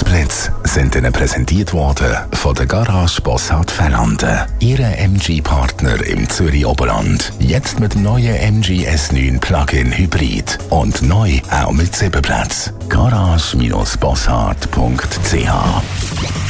Plätze sind Ihnen präsentiert worden von der Garage Bossard Fernanden. Ihre MG-Partner im Zürich Oberland. Jetzt mit dem neuen MG S9 Plug-in Hybrid. Und neu auch mit 7 Plätzen. Garage-bossard.ch